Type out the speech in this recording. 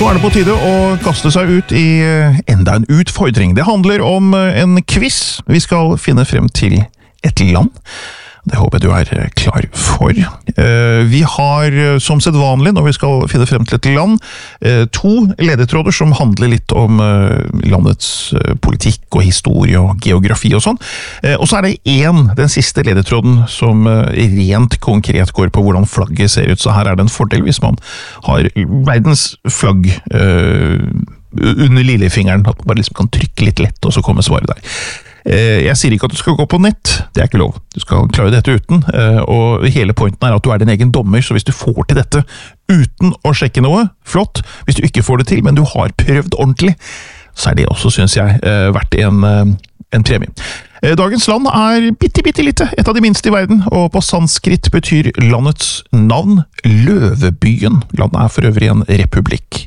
Så det på tide å kaste seg ut i enda en utfordring. Det handler om en quiz. Vi skal finne frem til et land. Det håper jeg du klar for. Vi har som sedvanlig, når vi skal finne frem til et land, 2 ledetråder som handler litt om landets politikk og historie og geografi og sånn. Og så det den siste ledetråden som rent konkret går på hvordan flagget ser ut. Så her det en fordel hvis man har verdens flagg under lillefingeren, at man bare liksom kan trykke litt lett, og så kommer svaret der. Jeg sier ikke at du skal gå på nett, det ikke lov. Du skal klare dette uten, og hele pointen at du din egen dommer, så hvis du får til dette uten å sjekke noe, flott. Hvis du ikke får det til, men du har prøvd ordentlig, så det også, synes jeg, verdt en premie. Dagens land bitte lite, et av de minste i verden, og på sanskrit betyr landets navn Løvebyen. Landet for øvrig en republikk.